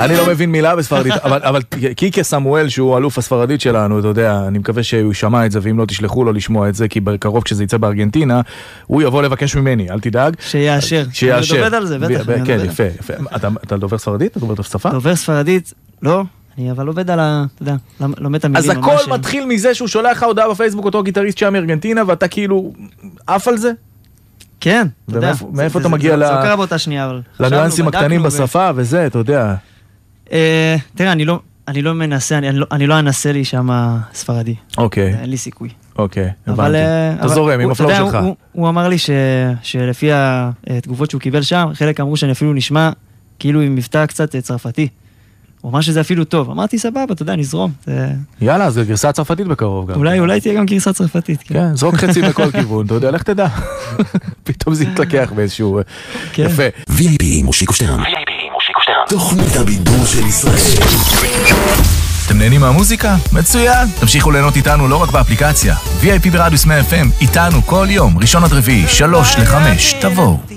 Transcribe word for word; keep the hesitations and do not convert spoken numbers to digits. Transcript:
אני לא מבין מילה בספרדית, אבל קיקה סמואל, שהוא אלוף הספרדית שלנו, אתה יודע, אני מקווה שהוא ישמע את זה, ואם לא תשלחו לו לשמוע את זה, כי בקרוב כשזה יצא בארגנטינה, הוא יבוא לבקש ממני, אל תדאג. שיאשר. שיאשר. אני דובד על זה, בטח. כן, יפה, יפה. אתה דובר ספרדית? אתה דובר שפה? דובר ספרדית, לא. אני אבל עובד על ה... אתה יודע, לומד את המילים. אז הכל מתחיל מזה שהוא שולח לך הודעה בפייסבוק, אותו גיטריסט שם מארגנטינה, ואתה כאילו עף על זה? כן, אתה יודע. מאיפה אתה מגיע זה קרה באותה שנייה, אבל... לניואנסים הקטנים בשפה וזה, אתה יודע. תראה, אני לא מנסה, אני לא אנסה לי שם ספרדי. אוקיי. אין לי סיכוי. אוקיי, הבנתי. אתה זורם עם הפלואו שלך. הוא אמר לי שלפי התגובות שהוא קיבל שם, חלק אמרו שאני אפילו נשמע כאילו עם מבטא קצת צרפתי. הוא אמר שזה אפילו טוב. אמרתי, סבבה, אתה יודע, נזרום. יאללה, זה גרסה צרפתית בקרוב גם. אולי, אולי תהיה גם גרסה צרפתית. כן, זרוק חצי בכל כיוון, אתה יודע, לך תדע. פתאום זה יתלקח באיזשהו... יפה. וי איי פי מושיקו שטרן. וי איי פי מושיקו שטרן. תוכנית הבידור של ישראל. אתם נהנים מהמוזיקה? מצוין! תמשיכו ליהנות איתנו לא רק באפליקציה. וי איי פי ברדיוס מאה אף אם, איתנו כל יום, ראשון עד רביעי, שלוש לחמש, תבואו.